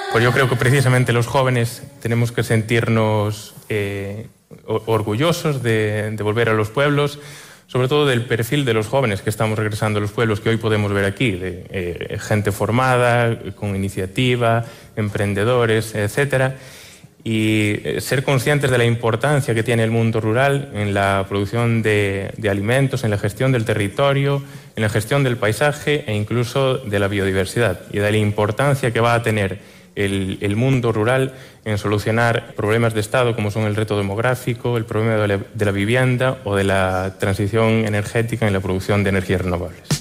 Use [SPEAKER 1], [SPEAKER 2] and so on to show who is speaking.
[SPEAKER 1] Pues yo creo que precisamente los jóvenes tenemos que sentirnos orgullosos de volver a los pueblos, sobre todo del perfil de los jóvenes que estamos regresando a los pueblos, que hoy podemos ver aquí, de gente formada, con iniciativa, emprendedores, etcétera. Y ser conscientes de la importancia que tiene el mundo rural en la producción de alimentos, en la gestión del territorio, en la gestión del paisaje e incluso de la biodiversidad, y de la importancia que va a tener el mundo rural en solucionar problemas de Estado como son el reto demográfico, el problema de la vivienda o de la transición energética en la producción de energías renovables.